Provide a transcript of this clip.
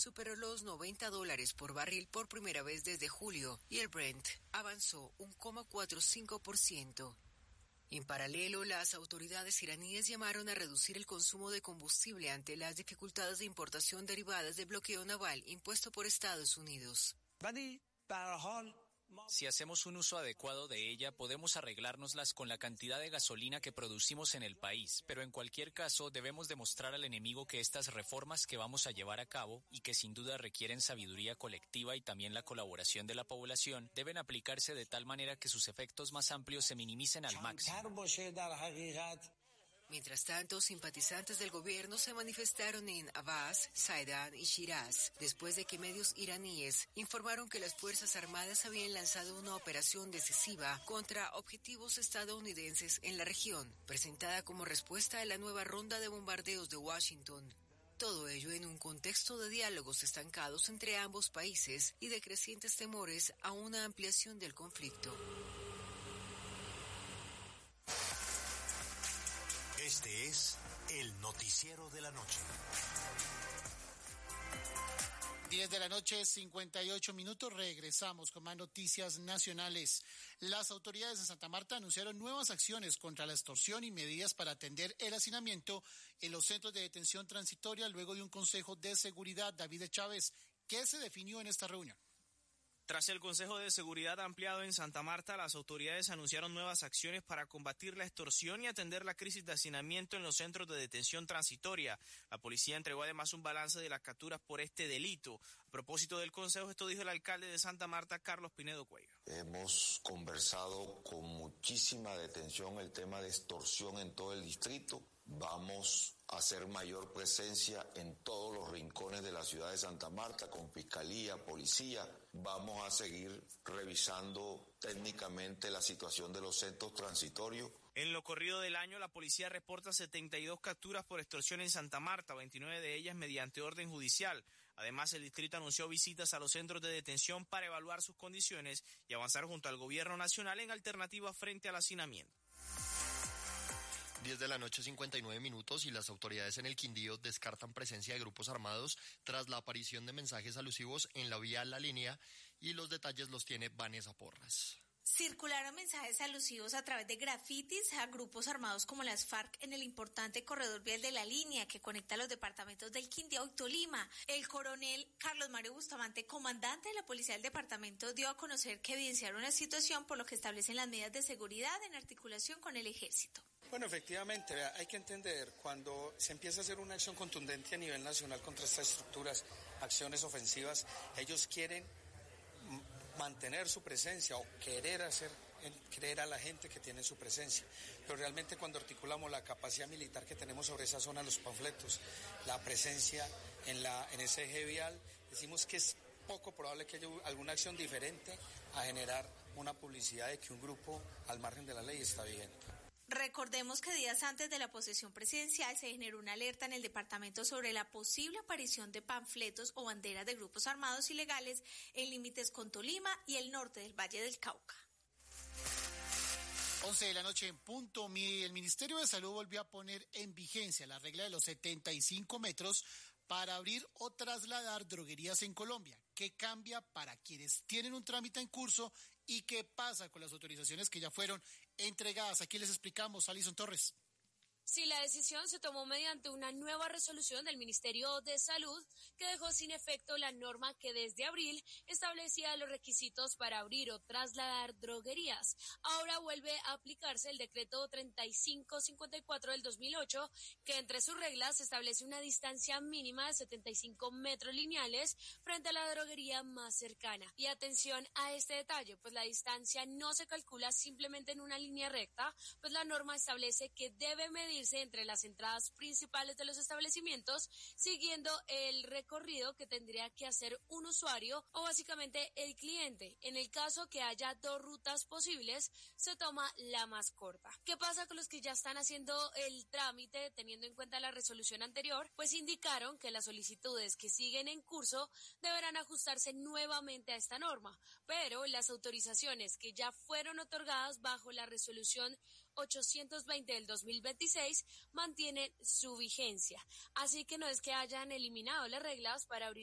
superó los $90 por barril por primera vez desde julio y el Brent avanzó 1,45%. En paralelo, las autoridades iraníes llamaron a reducir el consumo de combustible ante las dificultades de importación derivadas del bloqueo naval impuesto por Estados Unidos. Si hacemos un uso adecuado de ella, podemos arreglárnoslas con la cantidad de gasolina que producimos en el país, pero en cualquier caso debemos demostrar al enemigo que estas reformas que vamos a llevar a cabo y que sin duda requieren sabiduría colectiva y también la colaboración de la población, deben aplicarse de tal manera que sus efectos más amplios se minimicen al máximo. Mientras tanto, simpatizantes del gobierno se manifestaron en Abbas, Saidán y Shiraz, después de que medios iraníes informaron que las Fuerzas Armadas habían lanzado una operación decisiva contra objetivos estadounidenses en la región, presentada como respuesta a la nueva ronda de bombardeos de Washington. Todo ello en un contexto de diálogos estancados entre ambos países y de crecientes temores a una ampliación del conflicto. Este es el noticiero de la noche. 10 de la noche, 58 minutos. Regresamos con más noticias nacionales. Las autoridades en Santa Marta anunciaron nuevas acciones contra la extorsión y medidas para atender el hacinamiento en los centros de detención transitoria luego de un consejo de seguridad. David Chávez, ¿qué se definió en esta reunión? Tras el Consejo de Seguridad ampliado en Santa Marta, las autoridades anunciaron nuevas acciones para combatir la extorsión y atender la crisis de hacinamiento en los centros de detención transitoria. La policía entregó además un balance de las capturas por este delito. A propósito del Consejo, esto dijo el alcalde de Santa Marta, Carlos Pinedo Cuello. Hemos conversado con muchísima detención el tema de extorsión en todo el distrito. Vamos a hacer mayor presencia en todos los rincones de la ciudad de Santa Marta, con fiscalía, policía. Vamos a seguir revisando técnicamente la situación de los centros transitorios. En lo corrido del año, la policía reporta 72 capturas por extorsión en Santa Marta, 29 de ellas mediante orden judicial. Además, el distrito anunció visitas a los centros de detención para evaluar sus condiciones y avanzar junto al gobierno nacional en alternativas frente al hacinamiento. 10 de la noche, 59 minutos, y las autoridades en el Quindío descartan presencia de grupos armados tras la aparición de mensajes alusivos en la vía La Línea, y los detalles los tiene Vanessa Porras. Circularon mensajes alusivos a través de grafitis a grupos armados como las FARC en el importante corredor vial de La Línea que conecta los departamentos del Quindío y Tolima. El coronel Carlos Mario Bustamante, comandante de la policía del departamento, dio a conocer que evidenciaron la situación, por lo que establecen las medidas de seguridad en articulación con el ejército. Bueno, efectivamente, hay que entender, cuando se empieza a hacer una acción contundente a nivel nacional contra estas estructuras, acciones ofensivas, ellos quieren mantener su presencia o creer a la gente que tiene su presencia. Pero realmente cuando articulamos la capacidad militar que tenemos sobre esa zona, los panfletos, la presencia en ese eje vial, decimos que es poco probable que haya alguna acción diferente a generar una publicidad de que un grupo al margen de la ley está vigente. Recordemos que días antes de la posesión presidencial se generó una alerta en el departamento sobre la posible aparición de panfletos o banderas de grupos armados ilegales en límites con Tolima y el norte del Valle del Cauca. 11 de la noche en punto. El Ministerio de Salud volvió a poner en vigencia la regla de los 75 metros para abrir o trasladar droguerías en Colombia. ¿Qué cambia para quienes tienen un trámite en curso y qué pasa con las autorizaciones que ya fueron entregadas? Aquí les explicamos, Alison Torres. Sí, la decisión se tomó mediante una nueva resolución del Ministerio de Salud que dejó sin efecto la norma que desde abril establecía los requisitos para abrir o trasladar droguerías. Ahora vuelve a aplicarse el decreto 3554 del 2008, que entre sus reglas establece una distancia mínima de 75 metros lineales frente a la droguería más cercana. Y atención a este detalle, pues la distancia no se calcula simplemente en una línea recta, pues la norma establece que debe medir entre las entradas principales de los establecimientos, siguiendo el recorrido que tendría que hacer un usuario o básicamente el cliente. En el caso que haya dos rutas posibles, se toma la más corta. ¿Qué pasa con los que ya están haciendo el trámite teniendo en cuenta la resolución anterior? Pues indicaron que las solicitudes que siguen en curso deberán ajustarse nuevamente a esta norma, pero las autorizaciones que ya fueron otorgadas bajo la resolución 820 del 2026 mantienen su vigencia. Así que no es que hayan eliminado las reglas para abrir